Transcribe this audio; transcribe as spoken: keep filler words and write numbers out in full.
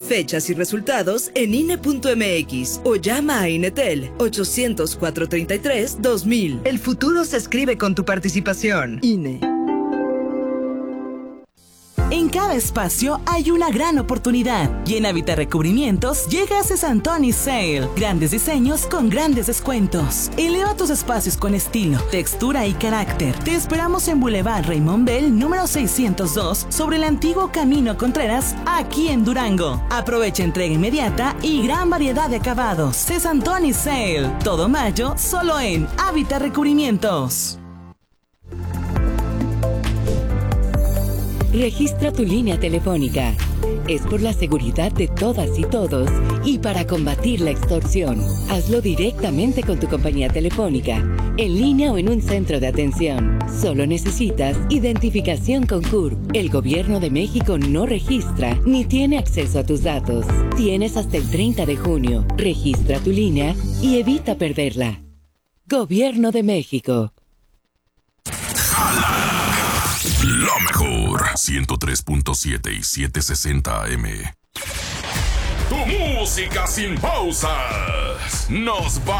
Fechas y resultados en I N E punto M X o llama a Inetel ochocientos, cuatrocientos treinta y tres, dos mil. El futuro se escribe con tu participación. I N E. En cada espacio hay una gran oportunidad y en Hábitat Recubrimientos llega Cesantoni Sale. Grandes diseños con grandes descuentos. Eleva tus espacios con estilo, textura y carácter. Te esperamos en Boulevard Raymond Bell, número seiscientos dos, sobre el antiguo Camino Contreras, aquí en Durango. Aprovecha entrega inmediata y gran variedad de acabados. Cesantoni Sale. Todo mayo, solo en Hábitat Recubrimientos. Registra tu línea telefónica. Es por la seguridad de todas y todos y para combatir la extorsión. Hazlo directamente con tu compañía telefónica, en línea o en un centro de atención. Solo necesitas identificación con C U R P. El Gobierno de México no registra ni tiene acceso a tus datos. Tienes hasta el treinta de junio. Registra tu línea y evita perderla. Gobierno de México. La mejor, ciento tres punto siete y setecientos sesenta A M. Tu música sin pausas. Nos va